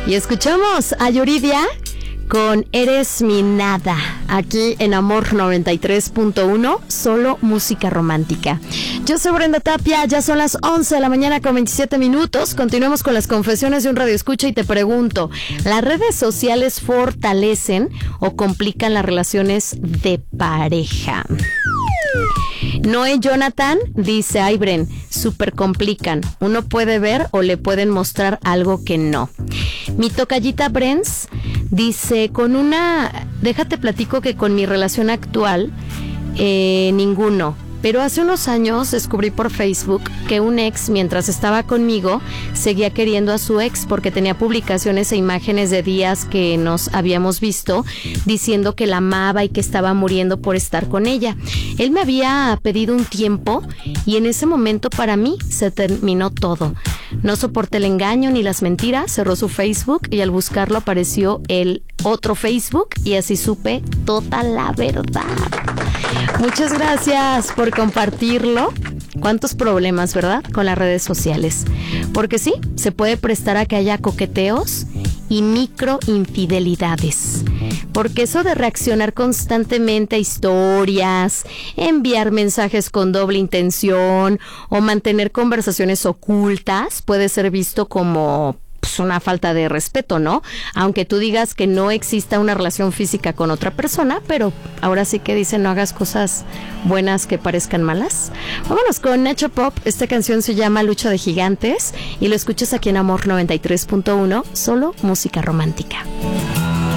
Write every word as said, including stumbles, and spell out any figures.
Y escuchamos a Yuridia con Eres mi nada, aquí en Amor noventa y tres punto uno, solo música romántica. Yo soy Brenda Tapia, ya son las once de la mañana con veintisiete minutos. Continuamos con las confesiones de un radioescucha y te pregunto, ¿las redes sociales fortalecen o complican las relaciones de pareja? Noé Jonathan dice, ay Bren, súper complican. Uno puede ver o le pueden mostrar algo que no. Mi tocallita Brens dice, con una, déjate platico que con mi relación actual, eh, ninguno. Pero hace unos años descubrí por Facebook que un ex, mientras estaba conmigo, seguía queriendo a su ex porque tenía publicaciones e imágenes de días que nos habíamos visto diciendo que la amaba y que estaba muriendo por estar con ella. Él me había pedido un tiempo y en ese momento para mí se terminó todo. No soporté el engaño ni las mentiras, cerró su Facebook y al buscarlo apareció el otro Facebook y así supe toda la verdad. Muchas gracias por compartirlo. Cuántos problemas, ¿verdad? Con las redes sociales. Porque sí, se puede prestar a que haya coqueteos y microinfidelidades. Porque eso de reaccionar constantemente a historias, enviar mensajes con doble intención o mantener conversaciones ocultas puede ser visto como pues, una falta de respeto, ¿no? Aunque tú digas que no exista una relación física con otra persona, pero ahora sí que dicen no hagas cosas buenas que parezcan malas. Vámonos con Nacho Pop. Esta canción se llama Lucha de Gigantes y lo escuchas aquí en Amor noventa y tres punto uno, solo música romántica.